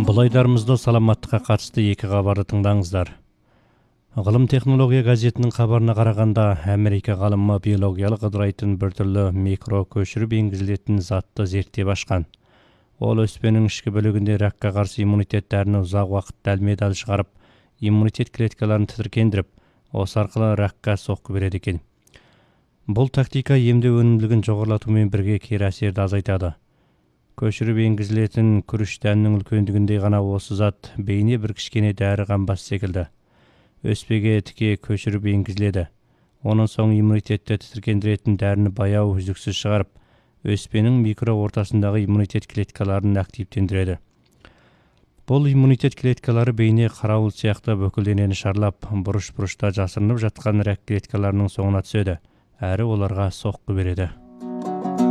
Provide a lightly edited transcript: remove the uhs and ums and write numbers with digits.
Бұл айдарымызда саламаттыққа қатысты екі хабарды тыңдаңыздар. Ғылым технология газетінің хабарына қарағанда, Америка ғалымы биологиялық ыдырайтын бір түрлі микро көшіріп енгізілетін затты зерттеп ашқан. Ол өспенің ішкі бөлігінде ракқа қарсы иммунитет дәріні ұзақ уақыт дәлме-дәл шығарып, иммунитет клеткаларын тітіркендіріп, осы арқылы ракқа соққы береді екен. Бұл тактика емдеу өнімділігін жоғарылатумен бірге кері әсерді азайтады. Көшіріп енгізілетін күріш дәнінің үлкендігіндей ғана осы зат бейне бір кішкене дәрі қанбас секілді. Өспеге тіке көшіріп енгізіледі. Оның соң иммунитетті тітіркендіретін дәріні баяу үздіксіз шығарып, өспенің микро ортасындағы иммунитет клеткаларын активтендіреді. Бұл иммунитет клеткалары бейне қарауыл сияқты бүкіл денені шарлап, бұрыш-бұрышта жасырынып жатқан рак клеткаларының соңына түседі, әрі оларға соққы береді.